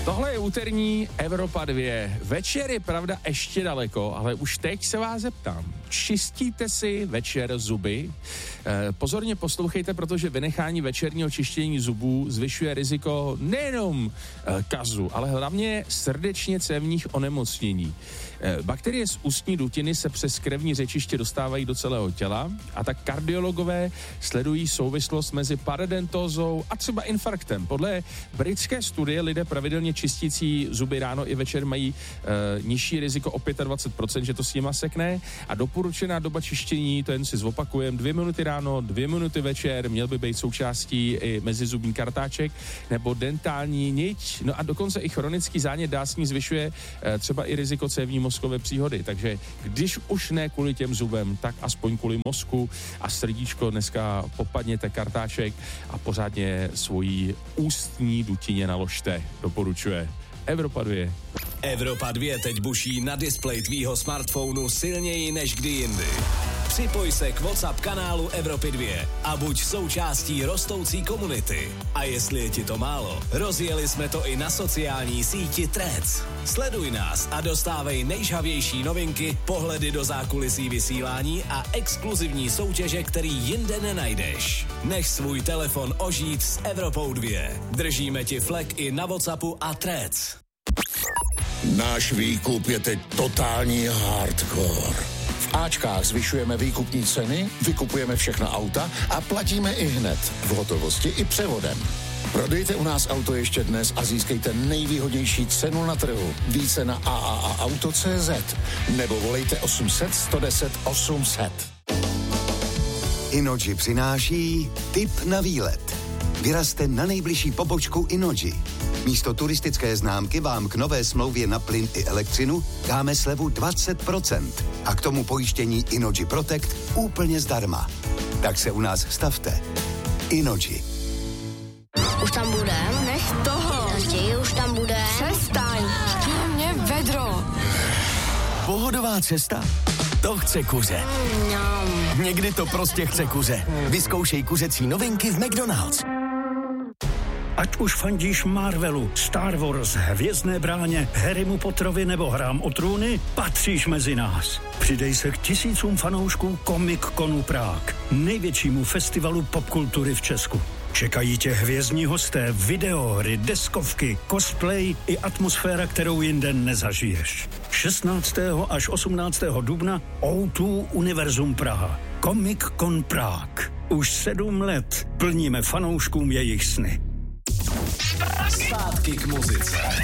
Tohle je úterní Evropa 2. Večer je pravda ještě daleko, ale už teď se vás zeptám. Čistíte si večer zuby? Pozorně poslouchejte, protože vynechání večerního čištění zubů zvyšuje riziko nejenom kazu, ale hlavně srdečně cévních onemocnění. Bakterie z ústní dutiny se přes krevní řečiště dostávají do celého těla a tak kardiologové sledují souvislost mezi parodontózou a třeba infarktem. Podle britské studie lidé pravidelně čistící zuby ráno i večer mají nižší riziko o 25%, že to s nima sekne, a doporučená doba čištění, to jen si zopakujem, 2 minuty ráno, 2 minuty večer, měl by být součástí i mezizubní kartáček nebo dentální niť, no a dokonce i chronický zánět dásní zvyšuje třeba i riziko cévní mozkové příhody, takže když už ne kvůli těm zubem, tak aspoň kvůli mozku a srdíčko dneska popadněte kartáček a pořádně svojí ústní dutině naložte, doporučuje Evropa 2. Evropa 2 teď buší na displeji tvýho smartphonu silněji než kdy jindy. Připoj se k WhatsApp kanálu Evropy 2 a buď součástí rostoucí komunity. A jestli je ti to málo, rozjeli jsme to i na sociální síti Threads. Sleduj nás a dostávej nejžhavější novinky, pohledy do zákulisí vysílání a exkluzivní soutěže, který jinde nenajdeš. Nech svůj telefon ožít s Evropou 2. Držíme ti flek i na WhatsAppu a Threads. Náš výkup je teď totální hardcore. V Ačkách zvyšujeme výkupní ceny, vykupujeme všechna auta a platíme i hned, v hotovosti i převodem. Prodejte u nás auto ještě dnes a získejte nejvýhodnější cenu na trhu. Více na AAAauto.cz nebo volejte 800 110 800. Innogy přináší tip na výlet. Vyrazte na nejbližší pobočku Innogy. Místo turistické známky vám k nové smlouvě na plyn i elektřinu dáme slevu 20% a k tomu pojištění Innogy Protect úplně zdarma. Tak se u nás stavte. Innogy. Už tam bude? Nech toho. Už tam bude? Přestaň. Mě vedro. Pohodová cesta? To chce kuře. Někdy to prostě chce kuře. Vyzkoušej kuřecí novinky v McDonald's. Ať už fandíš Marvelu, Star Wars, Hvězdné bráně, Harrymu Potterovi nebo Hrám o trůny, patříš mezi nás. Přidej se k tisícům fanoušků Comic-Conu Prague, největšímu festivalu popkultury v Česku. Čekají tě hvězdní hosté, videohry, deskovky, cosplay i atmosféra, kterou jinde nezažiješ. 16. až 18. dubna O2 Univerzum Praha. Comic-Con Prague. Už 7 let plníme fanouškům jejich sny. Zpátky k muzice.